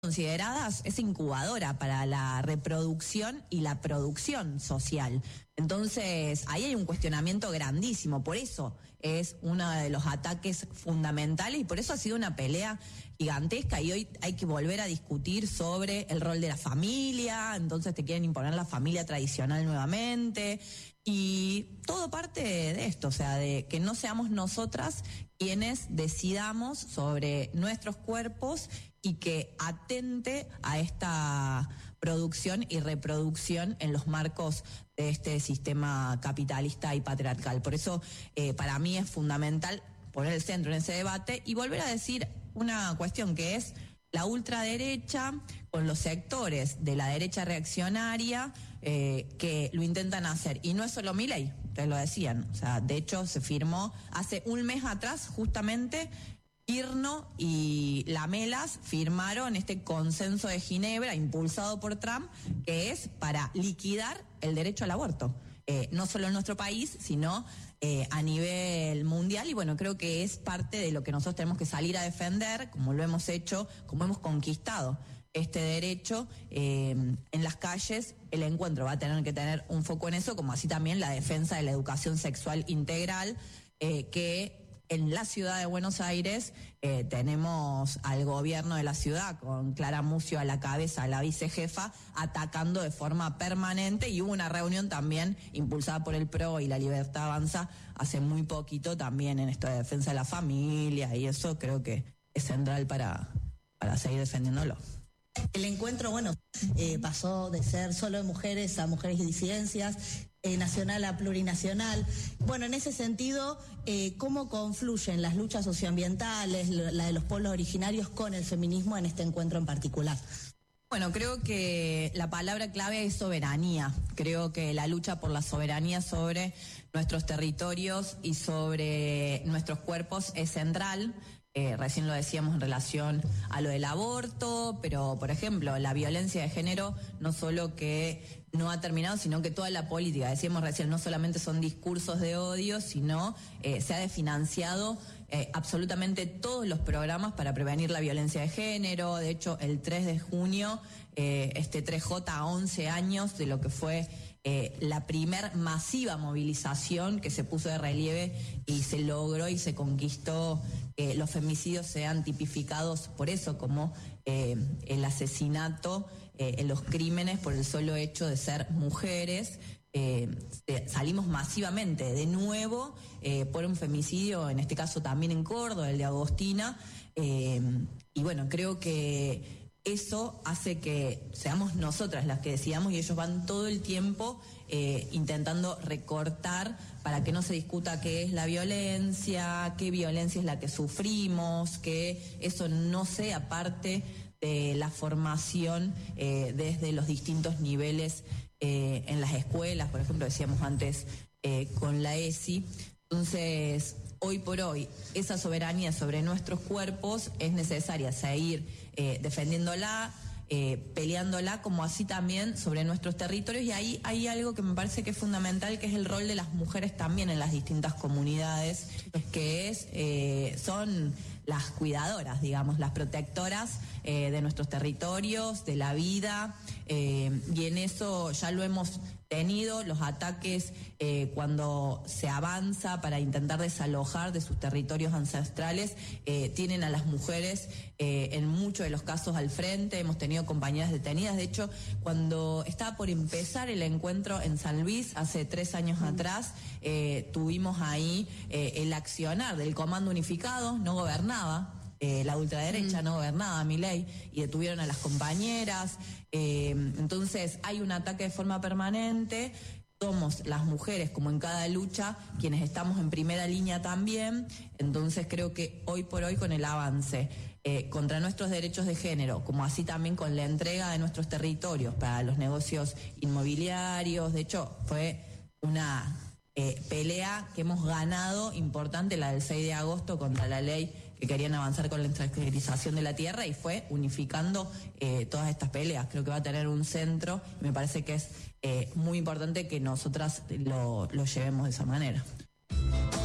consideradas esa incubadora para la reproducción y la producción social. Entonces, ahí hay un cuestionamiento grandísimo, por eso es uno de los ataques fundamentales y por eso ha sido una pelea gigantesca y hoy hay que volver a discutir sobre el rol de la familia, entonces te quieren imponer la familia tradicional nuevamente y todo parte de esto, o sea, de que no seamos nosotras quienes decidamos sobre nuestros cuerpos y que atente a esta producción y reproducción en los marcos de este sistema capitalista y patriarcal. Por eso, para mí es fundamental poner el centro en ese debate y volver a decir una cuestión que es la ultraderecha con los sectores de la derecha reaccionaria que lo intentan hacer. Y no es solo Milei, ustedes lo decían. O sea, de hecho se firmó hace un mes atrás justamente Kirchner y Lamelas firmaron este consenso de Ginebra impulsado por Trump que es para liquidar el derecho al aborto. No solo en nuestro país, sino a nivel mundial y bueno, creo que es parte de lo que nosotros tenemos que salir a defender, como lo hemos hecho, como hemos conquistado este derecho en las calles. El encuentro va a tener que tener un foco en eso, como así también la defensa de la educación sexual integral, que en la ciudad de Buenos Aires tenemos al gobierno de la ciudad con Clara Mucio a la cabeza, a la vicejefa, atacando de forma permanente y hubo una reunión también impulsada por el PRO y la Libertad Avanza hace muy poquito también en esto de defensa de la familia y eso creo que es central para seguir defendiéndolo. El encuentro, bueno, pasó de ser solo de mujeres a mujeres y disidencias, nacional a plurinacional. Bueno, en ese sentido, ¿cómo confluyen las luchas socioambientales, la de los pueblos originarios con el feminismo en este encuentro en particular? Bueno, creo que la palabra clave es soberanía. Creo que la lucha por la soberanía sobre nuestros territorios y sobre nuestros cuerpos es central. Recién lo decíamos en relación a lo del aborto, pero por ejemplo la violencia de género no solo que no ha terminado, sino que toda la política, decíamos recién, no solamente son discursos de odio, sino se ha desfinanciado absolutamente todos los programas para prevenir la violencia de género. De hecho, el 3 de junio, este 3J a 11 años de lo que fue la primer masiva movilización que se puso de relieve y se logró y se conquistó que los femicidios sean tipificados por eso como el asesinato, los crímenes por el solo hecho de ser mujeres. Salimos masivamente de nuevo por un femicidio, en este caso también en Córdoba, el de Agostina, y bueno, creo que eso hace que seamos nosotras las que decidamos y ellos van todo el tiempo intentando recortar para que no se discuta qué es la violencia, qué violencia es la que sufrimos, que eso no sea parte de la formación desde los distintos niveles en las escuelas, por ejemplo, decíamos antes con la ESI. Entonces, hoy por hoy, esa soberanía sobre nuestros cuerpos es necesaria seguir defendiéndola, peleándola, como así también sobre nuestros territorios. Y ahí hay algo que me parece que es fundamental, que es el rol de las mujeres también en las distintas comunidades, que son las cuidadoras, digamos, las protectoras de nuestros territorios, de la vida, y en eso ya lo hemos tenido, los ataques cuando se avanza para intentar desalojar de sus territorios ancestrales, tienen a las mujeres en muchos de los casos al frente. Hemos tenido compañeras detenidas. De hecho, cuando estaba por empezar el encuentro en San Luis, hace 3 años atrás, tuvimos ahí el accionar del Comando Unificado, no gobernaba. La ultraderecha no gobernaba, Milei, y detuvieron a las compañeras. Entonces hay un ataque de forma permanente. Somos las mujeres, como en cada lucha, quienes estamos en primera línea también. Entonces creo que hoy por hoy, con el avance contra nuestros derechos de género, como así también con la entrega de nuestros territorios para los negocios inmobiliarios, de hecho fue una pelea que hemos ganado importante, la del 6 de agosto contra la ley que querían avanzar con la extranjerización de la tierra, y fue unificando todas estas peleas. Creo que va a tener un centro y me parece que es muy importante que nosotras lo llevemos de esa manera.